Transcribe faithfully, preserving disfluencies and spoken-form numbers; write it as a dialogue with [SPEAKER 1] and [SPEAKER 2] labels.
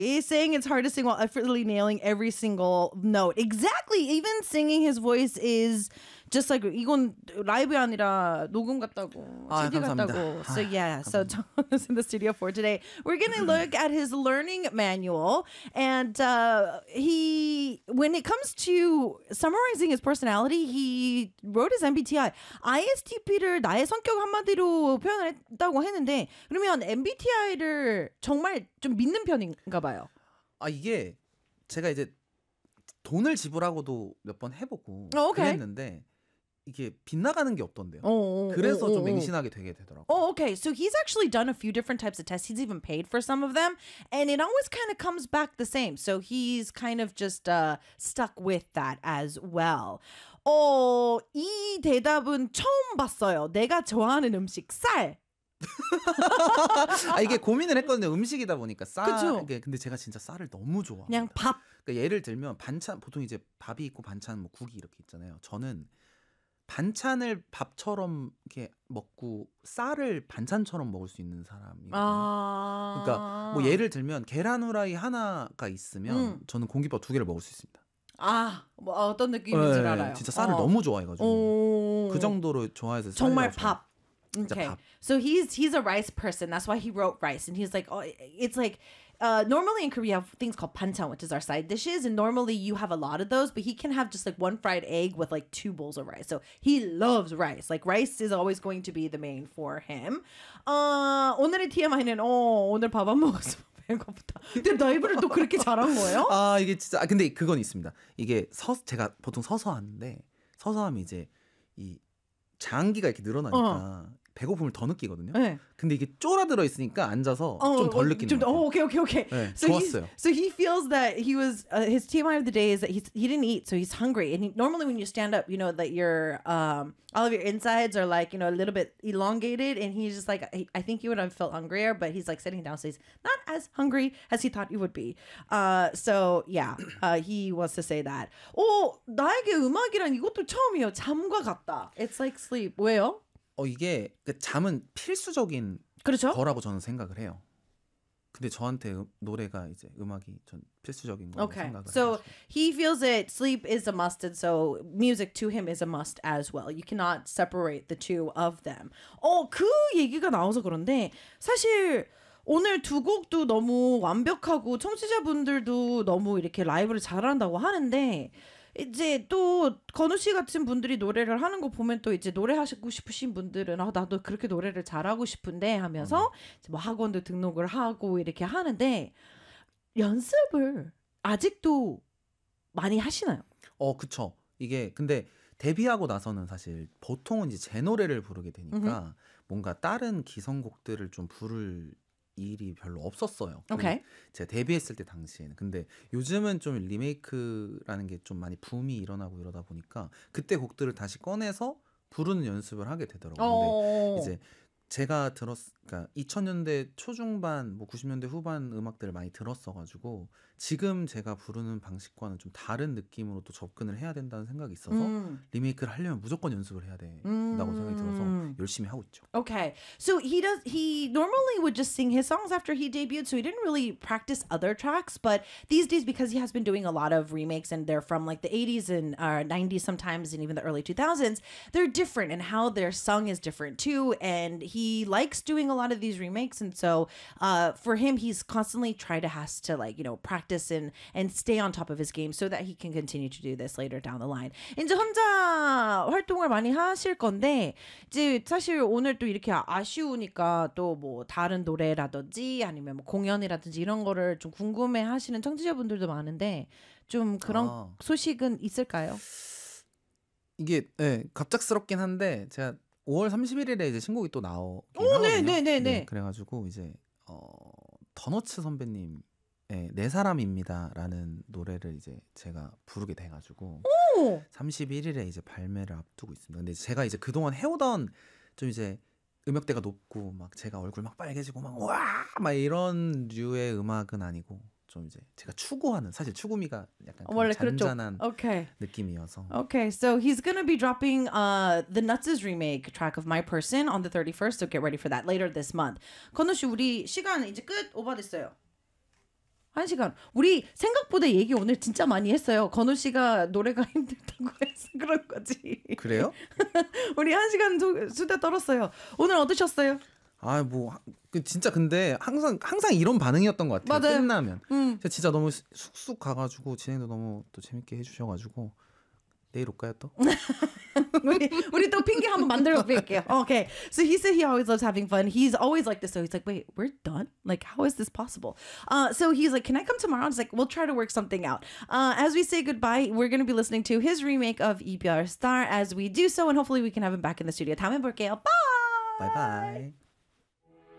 [SPEAKER 1] He's saying it's hard to sing while effortlessly nailing every single note. Exactly. Even singing his voice is just like 이건 라이브 아니라 녹음 같다고,
[SPEAKER 2] 아,
[SPEAKER 1] 씨디
[SPEAKER 2] 감사합니다.
[SPEAKER 1] 같다고. So yeah,
[SPEAKER 2] 감사합니다.
[SPEAKER 1] so Tom is in the studio for today. We're gonna look at his learning manual, and uh, he, when it comes to summarizing his personality, he wrote his 엠비티아이. 아이에스티피를 나의 성격 한마디로 표현을 했다고 했는데, 그러면 엠비티아이를 정말 좀 믿는 편인가 봐요.
[SPEAKER 2] 아 이게 제가 이제 돈을 지불하고도 몇 번 해보고
[SPEAKER 1] 어, 오케이.
[SPEAKER 2] 그랬는데 이게 빗나가는 게 없던데요.
[SPEAKER 1] 어,
[SPEAKER 2] 그래서
[SPEAKER 1] 어,
[SPEAKER 2] 좀
[SPEAKER 1] 어,
[SPEAKER 2] 맹신하게 되게 되더라고요.
[SPEAKER 1] Oh, okay. So he's actually done a few different types of tests. He's even paid for some of them. And it always kind of comes back the same. So he's kind of just uh, stuck with that as well. 어, 이 대답은 처음 봤어요. 내가 좋아하는 음식, 쌀.
[SPEAKER 2] 아 이게 고민을 했거든요. 음식이다 보니까 쌀.
[SPEAKER 1] 그쵸?
[SPEAKER 2] 이게 근데 제가 진짜 쌀을 너무 좋아합니다.
[SPEAKER 1] 그냥 밥.
[SPEAKER 2] 그러니까 예를 들면 반찬 보통 이제 밥이 있고 반찬 뭐 국이 이렇게 있잖아요. 저는 반찬을 밥처럼 이렇게 먹고 쌀을 반찬처럼 먹을 수 있는 사람이거든요.
[SPEAKER 1] 아.
[SPEAKER 2] 그러니까 뭐 예를 들면 계란 후라이 하나가 있으면
[SPEAKER 1] 음.
[SPEAKER 2] 저는 공깃밥 두 개를 먹을 수 있습니다.
[SPEAKER 1] 아, 뭐 어떤 느낌인지
[SPEAKER 2] 네,
[SPEAKER 1] 알아요.
[SPEAKER 2] 진짜 쌀을
[SPEAKER 1] 어.
[SPEAKER 2] 너무 좋아해가지고
[SPEAKER 1] 오.
[SPEAKER 2] 그 정도로 좋아해서
[SPEAKER 1] 정말
[SPEAKER 2] 쌀이라서.
[SPEAKER 1] 밥.
[SPEAKER 2] 진짜
[SPEAKER 1] Okay.
[SPEAKER 2] 밥.
[SPEAKER 1] So he's he's a rice person. That's why he wrote rice. And he's like, oh, it's like, uh, normally in Korea, we have things called banchan, which is our side dishes. And normally you have a lot of those, but he can have just like one fried egg with like two bowls of rice. So he loves rice. Like rice is always going to be the main for him. 어, 오늘의 티엠아이는, 어, 오늘 밥 안 먹었어. 배고프다. 근데 라이브를 또 그렇게 잘한 거예요?
[SPEAKER 2] 아 이게 진짜 아, 근데 그건 있습니다. 이게 서 제가 보통 서서 하는데 서서 하면 이제 이 장기가 이렇게 늘어나니까
[SPEAKER 1] 어.
[SPEAKER 2] 배고픔을 더 느끼거든요.
[SPEAKER 1] 네.
[SPEAKER 2] 근데 이게 쫄아들어 있으니까 앉아서
[SPEAKER 1] 어,
[SPEAKER 2] 좀 덜
[SPEAKER 1] 어,
[SPEAKER 2] 느끼는
[SPEAKER 1] 좀,
[SPEAKER 2] 것 같아요.
[SPEAKER 1] oh, okay, okay, okay.
[SPEAKER 2] 네,
[SPEAKER 1] so
[SPEAKER 2] 좋았어요.
[SPEAKER 1] He's, so he feels that he was uh, his T M I of the day is that he's he didn't eat, so he's hungry. And he, normally when you stand up, you know that your um all of your insides are like you know a little bit elongated, and he's just like I, I think he would have felt hungrier, but he's like sitting down, so he's not as hungry as he thought he would be. Uh, so yeah, uh, he wants to say that. 오 나에게 음악이란 이것도 처음이에요. 잠과 같다. It's like sleep. 왜요?
[SPEAKER 2] 어 이게 그 잠은 필수적인
[SPEAKER 1] 그렇죠?
[SPEAKER 2] 거라고 저는 생각을 해요. 근데 저한테 음, 노래가 이제 음악이 전 필수적인 거라고
[SPEAKER 1] Okay.
[SPEAKER 2] 생각을
[SPEAKER 1] So
[SPEAKER 2] 해요.
[SPEAKER 1] he feels that sleep is a must, and so music to him is a must as well. You cannot separate the two of them. 어, 그 얘기가 나와서 그런데 사실 오늘 두 곡도 너무 완벽하고 청취자분들도 너무 이렇게 라이브를 잘한다고 하는데 이제 또 건우 씨 같은 분들이 노래를 하는 거 보면 또 이제 노래하시고 싶으신 분들은 아, 나도 그렇게 노래를 잘하고 싶은데 하면서
[SPEAKER 2] 음.
[SPEAKER 1] 이제 뭐 학원도 등록을 하고 이렇게 하는데 연습을 아직도 많이 하시나요?
[SPEAKER 2] 어 그쵸. 이게 근데 데뷔하고 나서는 사실 보통은 이제 제 노래를 부르게 되니까 뭔가 다른 기성곡들을 좀 부를 일이 별로 없었어요.
[SPEAKER 1] 오케이.
[SPEAKER 2] 제가 데뷔했을 때 당시에는. 근데 요즘은 좀 리메이크라는 게 좀 많이 붐이 일어나고 이러다 보니까 그때 곡들을 다시 꺼내서 부르는 연습을 하게 되더라고요. 근데
[SPEAKER 1] 어.
[SPEAKER 2] 이제 제가 들었, 그러니까 이천 년대 초중반, 뭐 구십 년대 후반 음악들을 많이 들었어가지고 지금 제가 부르는 방식과는 좀 다른 느낌으로 또 접근을 해야 된다는 생각이 있어서
[SPEAKER 1] 음.
[SPEAKER 2] 리메이크를 하려면 무조건 연습을 해야 된다고 생각이 들어서
[SPEAKER 1] 음.
[SPEAKER 2] 열심히 하고 있죠.
[SPEAKER 1] Okay. So he does he normally would just sing his songs after he debuted, so he didn't really practice other tracks, but these days because he has been doing a lot of remakes and they're from like the eighties and uh, nineties sometimes and even the early two thousands, they're different and how they're sung is different too, and he likes doing a lot of these remakes, and so uh for him he's constantly trying to has to like, you know, practice and and stay on top of his game so that he can continue to do this later down the line. 이제 혼자 활동을 많이 하실 건데 이제 사실 오늘 또 이렇게 아쉬우니까 또 뭐 다른 노래라든지 아니면 뭐 공연이라든지 이런 거를 좀 궁금해 하시는 청취자분들도 많은데 좀 그런
[SPEAKER 2] 아.
[SPEAKER 1] 소식은 있을까요?
[SPEAKER 2] 이게 네, 갑작스럽긴 한데 제가 오월 삼십일일에 이제 신곡이 또 나오긴
[SPEAKER 1] 오, 네,
[SPEAKER 2] 하거든요.
[SPEAKER 1] 네, 네, 네.
[SPEAKER 2] 그래가지고 이제 어, 더너츠 선배님의 내 사람입니다라는 노래를 이제 제가 부르게 돼가지고
[SPEAKER 1] 오!
[SPEAKER 2] 삼십일일에 이제 발매를 앞두고 있습니다. 근데 제가 이제 그동안 해오던 좀 이제 음역대가 높고 막 제가 얼굴 막 빨개지고 막 와 막 이런 류의 음악은 아니고 좀 이제 제가 추구하는 사실 추구미가 약간
[SPEAKER 1] 원래
[SPEAKER 2] 그런
[SPEAKER 1] 그렇죠.
[SPEAKER 2] 잔잔한
[SPEAKER 1] Okay.
[SPEAKER 2] 느낌이어서
[SPEAKER 1] Okay, so he's gonna be dropping uh the Nuts' remake track of My Person on the thirty-first, so get ready for that later this month. 건우 씨, 우리 시간 이제 끝 오버됐어요. 한 시간. 우리 생각보다 얘기 오늘 진짜 많이 했어요. 건우 씨가 노래가 힘들다고 해서 그런 거지.
[SPEAKER 2] 그래요?
[SPEAKER 1] 우리 한 시간 수- 수다 떨었어요. 오늘 어떠셨어요?
[SPEAKER 2] 아, 뭐 그 진짜 근데 항상 항상 이런 반응이었던 것 같아요.
[SPEAKER 1] 맞아요.
[SPEAKER 2] 끝나면.
[SPEAKER 1] 음.
[SPEAKER 2] 제가 진짜 너무 쑥- 쑥쑥 가가지고 진행도 너무 또 재밌게 해주셔가지고 내일 올까요 또?
[SPEAKER 1] 우리 우리 또 핑계 한번 만들어 볼게요. Okay. So he said he always loves having fun. He's always like this. So he's like, wait, we're done? Like, how is this possible? Uh, so he's like, can I come tomorrow? I was like, we'll try to work something out. Uh, as we say goodbye, we're going to be listening to his remake of 이별 Star as we do so, and hopefully we can have him back in the studio. 다음에 볼게요. Bye.
[SPEAKER 2] 바이바이.